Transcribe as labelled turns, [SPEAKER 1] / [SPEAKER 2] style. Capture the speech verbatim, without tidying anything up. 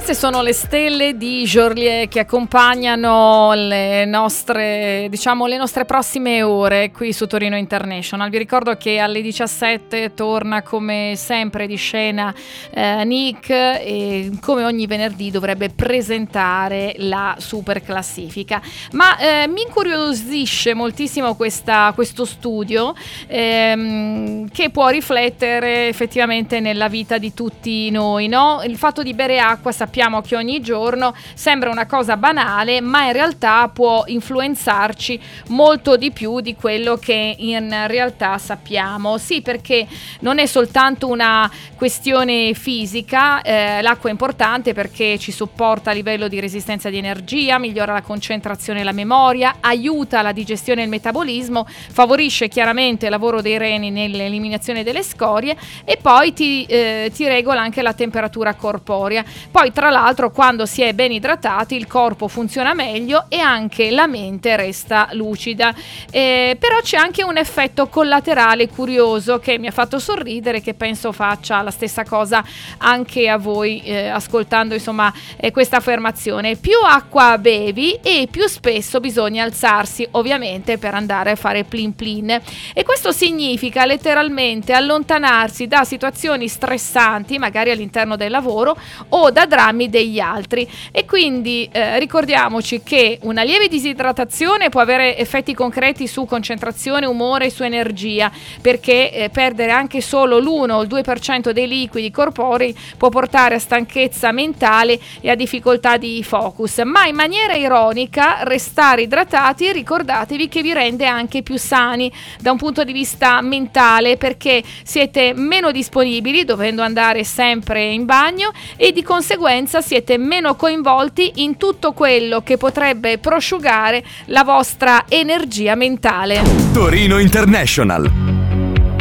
[SPEAKER 1] Queste sono le stelle di Joliet che accompagnano le nostre, diciamo, le nostre prossime ore qui su Torino International. Vi ricordo che alle diciassette torna come sempre di scena eh, Nick e come ogni venerdì dovrebbe presentare la super classifica. Ma eh, mi incuriosisce moltissimo questa, questo studio ehm, che può riflettere effettivamente nella vita di tutti noi, no? Il fatto di bere acqua, sappiamo che ogni giorno sembra una cosa banale, ma in realtà può influenzarci molto di più di quello che in realtà sappiamo. Sì, perché non è soltanto una questione fisica, eh, l'acqua è importante perché ci supporta a livello di resistenza di energia, migliora la concentrazione e la memoria, aiuta la digestione e il metabolismo, favorisce chiaramente il lavoro dei reni nell'eliminazione delle scorie e poi ti, eh, ti regola anche la temperatura corporea. Poi tra l'altro quando si è ben idratati il corpo funziona meglio e anche la mente resta lucida. Eh, però c'è anche un effetto collaterale curioso che mi ha fatto sorridere, che penso faccia la stessa cosa anche a voi eh, ascoltando insomma eh, questa affermazione: più acqua bevi e più spesso bisogna alzarsi, ovviamente, per andare a fare plin plin, e questo significa letteralmente allontanarsi da situazioni stressanti magari all'interno del lavoro o da drammi degli altri. E quindi eh, ricordiamoci che una lieve disidratazione può avere effetti concreti su concentrazione, umore e su energia, perché eh, perdere anche solo l'uno o il due per cento dei liquidi corporei può portare a stanchezza mentale e a difficoltà di focus. Ma in maniera ironica restare idratati, ricordatevi che vi rende anche più sani da un punto di vista mentale, perché siete meno disponibili dovendo andare sempre in bagno e di conseguenza siete meno coinvolti in tutto quello che potrebbe prosciugare la vostra energia mentale.
[SPEAKER 2] Torino International.